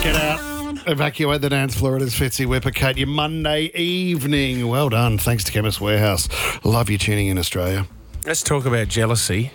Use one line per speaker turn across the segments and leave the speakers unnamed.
Get out. Evacuate the dance floor. It is Fitzy Whipper, Kate. Your Monday evening. Well done. Thanks to Chemist Warehouse. Love you tuning in, Australia.
Let's talk about jealousy.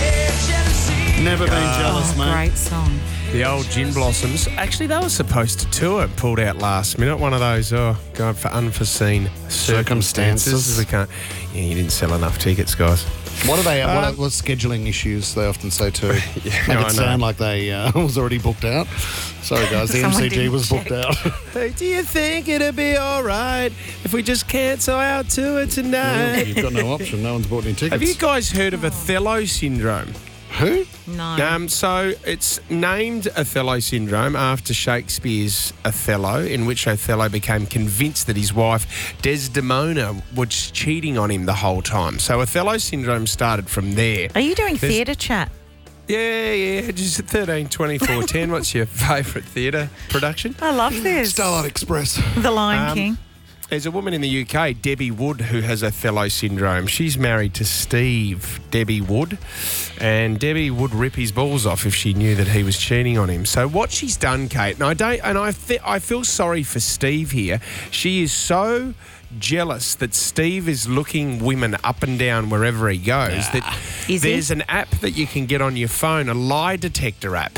Never been jealous, mate.
Great song.
The old Gin Blossoms. Actually, they were supposed to tour, pulled out last minute. One of those, going for unforeseen circumstances. We can't. Yeah, you didn't sell enough tickets, guys.
What are they? What scheduling issues they often say too?
Yeah,
Make it sound like they was already booked out. Sorry, guys, the
Someone
MCG
didn't
was
check.
booked out.
Hey, do you think it'd be all right if we just cancel our tour tonight?
You've got no option. No one's bought any tickets.
Have you guys heard of Othello syndrome?
Who?
No.
So it's named Othello syndrome after Shakespeare's Othello, in which Othello became convinced that his wife Desdemona was cheating on him the whole time. So Othello syndrome started from there.
Are you doing theatre chat?
Yeah, just 13, 24, 10. What's your favourite theatre production?
I love this.
Starlight Express.
The Lion King.
There's a woman in the UK, Debbie Wood, who has Othello syndrome. She's married to Steve, Debbie Wood, and Debbie would rip his balls off if she knew that he was cheating on him. So what she's done, Kate, and I feel sorry for Steve here. She is so jealous that Steve is looking women up and down wherever he goes that there's an app that you can get on your phone, a lie detector app.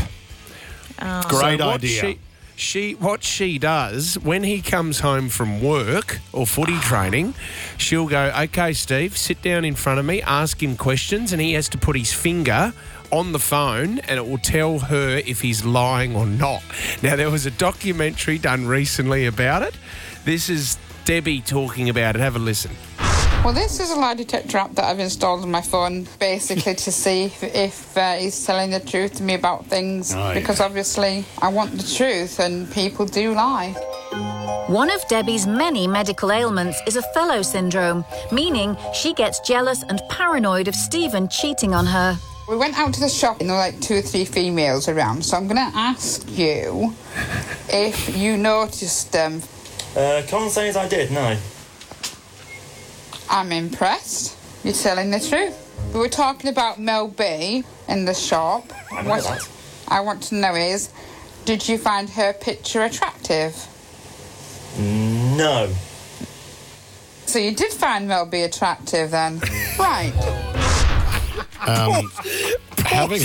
Great
So
idea.
What she does, when he comes home from work or footy training, she'll go, okay, Steve, sit down in front of me, ask him questions, and he has to put his finger on the phone and it will tell her if he's lying or not. Now, there was a documentary done recently about it. This is Debbie talking about it. Have a listen.
Well, this is a lie detector app that I've installed on my phone, basically to see if he's telling the truth to me about things, because obviously I want the truth and people do lie.
One of Debbie's many medical ailments is Othello syndrome, meaning she gets jealous and paranoid of Stephen cheating on her.
We went out to the shop and there were like 2 or 3 females around, so I'm going to ask you if you noticed them.
Can't say as I did, no.
I'm impressed. You're telling the truth. We were talking about Mel B in the shop.
I know that.
I want to know is, did you find her picture attractive?
No.
So you did find Mel B attractive then? Right.
Having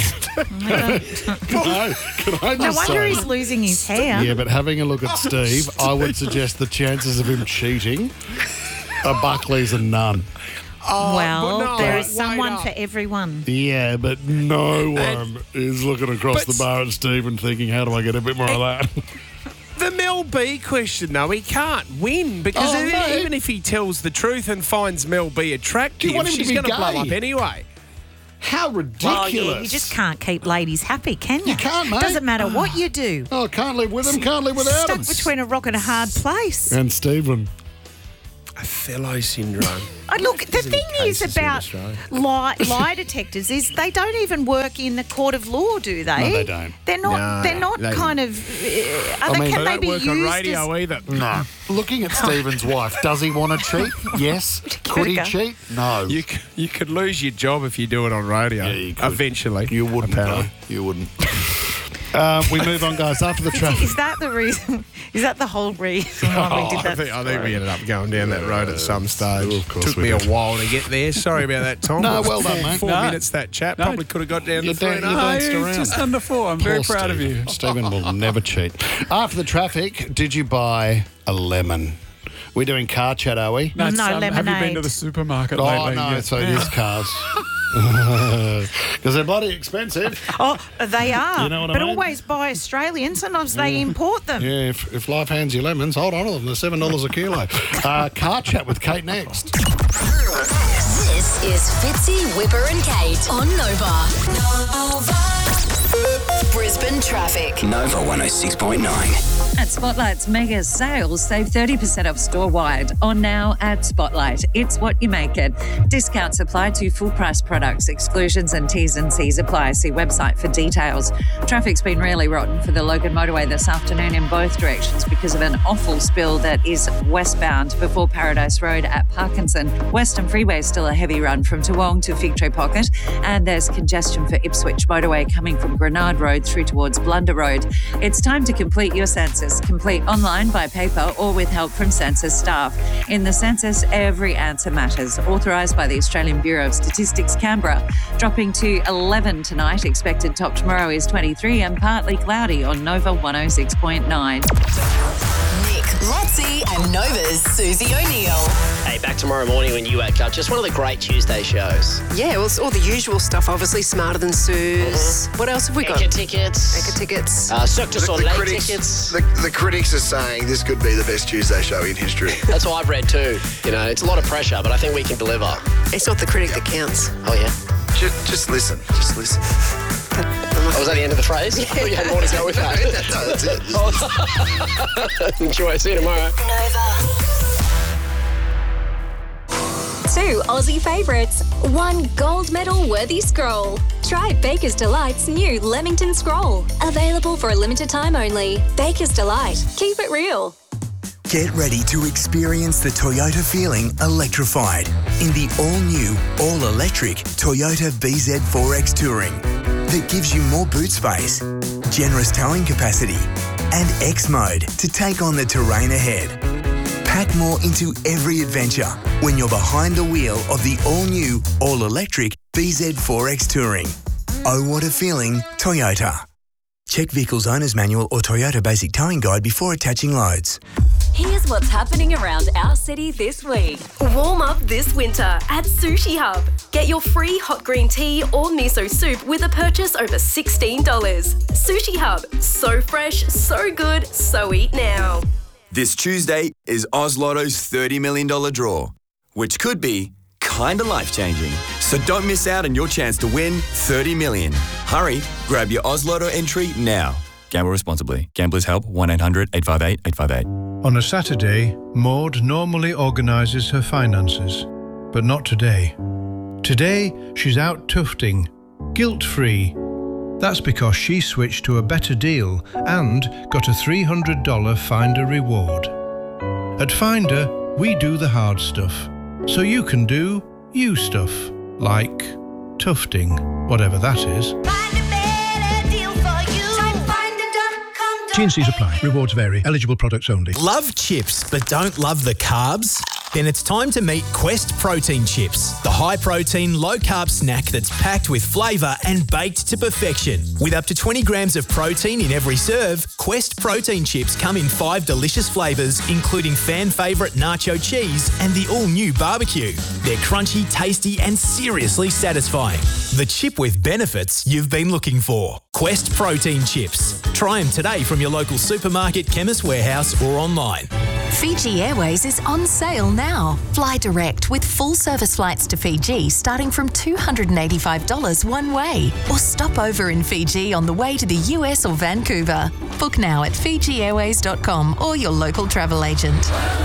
Can I
No
just
wonder
say,
he's losing his hair.
yeah, but having a look at Steve, I would suggest the chances of him cheating are Buckley's and none.
Well, there is
wait
someone
up.
for everyone.
Yeah, but no one is looking across the bar at Steve and thinking, how do I get a bit more of that?
The Mel B question, though, he can't win because even if he tells the truth and finds Mel B attractive,
want him to
she's
be
going to blow
gay?
up anyway.
How ridiculous.
Well, yeah, you just can't keep ladies happy, can you?
You can't, mate.
Doesn't matter what you do.
Oh, can't live with him, can't live without him.
Stuck between a rock and a hard place.
And Stephen.
Othello syndrome.
Look, the
There's any
thing is
cases in
about
Australia.
lie detectors is they don't even work in the court of law, do they?
No, they don't.
They're not.
No,
they're not
they
kind of.
mean,
can
They
they
don't
be
work
used
on
as?
radio either.
No. Looking at Stephen's wife, does he want to cheat? Yes. Could he
go.
cheat? No.
You could lose your job if you do it on radio.
Yeah, you could.
Eventually.
You wouldn't,
apparently.
though. You wouldn't. We move on, guys. After the traffic.
Is that the reason? Is that the whole reason why we did that?
I think we ended up going down that road at some stage.
Of course
Took
we
me
did.
a while to get there. Sorry about that, Tom.
No, well done, mate.
4
No.
minutes that chat. Probably could have got down to 3 and a
you
half.
danced around.
Just under 4. I'm very proud of you.
Stephen will never cheat. After the traffic, did you buy a lemon? We're doing car chat, are we?
No,
No,
have you been
lemonade.
to the supermarket
Oh,
lately?
no,
Yeah.
so it is cars. Because they're bloody expensive.
Oh, they are.
You know what I
but
mean?
always buy Australian. Sometimes they import them.
Yeah, if life hands you lemons, hold on to them. They're $7 a kilo. Car chat with Kate next.
This is Fitzy, Whipper and Kate on Nova. Brisbane traffic.
Nova 106.9.
At Spotlight's mega sales, save 30% off store-wide. On now at Spotlight. It's what you make it. Discounts apply to full-price products. Exclusions and T's and C's apply. See website for details. Traffic's been really rotten for the Logan motorway this afternoon in both directions because of an awful spill that is westbound before Paradise Road at Parkinson. Western Freeway is still a heavy run from Toowong to Fig Tree Pocket, and there's congestion for Ipswich motorway coming from Grenard Road through entry towards Blunder Road. It's time to complete your census. Complete online, by paper, or with help from census staff. In the census, every answer matters. Authorised by the Australian Bureau of Statistics, Canberra. Dropping to 11 tonight. Expected top tomorrow is 23 and partly cloudy on Nova 106.9.
Nick, Lotzi and Nova's Susie O'Neill.
Hey, back tomorrow morning when you wake up. Just one of the great Tuesday shows.
Yeah, well, it's all the usual stuff, obviously. Smarter Than Suze. What else have we got?
Eka tickets.
Eka tickets.
Cirque du Soleil tickets.
The critics are saying this could be the best Tuesday show in history.
That's what I've read too. You know, it's a lot of pressure, but I think we can deliver.
It's not the critic that counts.
Oh, yeah?
Just listen. Just listen.
Oh, was that the end of the phrase? I thought you had more to go with that.
No, that's it.
Enjoy. See you tomorrow.
Nova.
2 Aussie favourites, 1 gold medal worthy scroll. Try Baker's Delight's new Leamington Scroll. Available for a limited time only. Baker's Delight. Keep it real.
Get ready to experience the Toyota feeling electrified in the all-new, all-electric Toyota BZ4X Touring that gives you more boot space, generous towing capacity, and X mode to take on the terrain ahead. Pack more into every adventure when you're behind the wheel of the all-new, all-electric BZ4X Touring. Oh, what a feeling, Toyota. Check Vehicle's Owner's Manual or Toyota Basic Towing Guide before attaching loads.
Here's what's happening around our city this week.
Warm up this winter at Sushi Hub. Get your free hot green tea or miso soup with a purchase over $16. Sushi Hub. So fresh, so good, so eat now.
This Tuesday is Oz Lotto's $30 million draw, which could be kinda life-changing. So don't miss out on your chance to win $30 million. Hurry, grab your Oz Lotto entry now. Gamble responsibly. Gamblers Help 1-800-858-858.
On a Saturday, Maud normally organises her finances, but not today. Today, she's out tufting, guilt-free. That's because she switched to a better deal and got a $300 Finder reward. At Finder, we do the hard stuff, so you can do you stuff, like tufting, whatever that is. T&Cs apply. Rewards vary. Eligible products only.
Love chips but don't love the carbs? Then it's time to meet Quest Protein Chips, the high-protein, low-carb snack that's packed with flavour and baked to perfection. With up to 20 grams of protein in every serve, Quest Protein Chips come in 5 delicious flavours, including fan favourite nacho cheese and the all-new barbecue. They're crunchy, tasty and seriously satisfying. The chip with benefits you've been looking for. Quest Protein Chips. Try them today from your local supermarket, Chemist Warehouse or online.
Fiji Airways is on sale now. Fly direct with full service flights to Fiji starting from $285 one way. Or stop over in Fiji on the way to the US or Vancouver. Book now at FijiAirways.com or your local travel agent.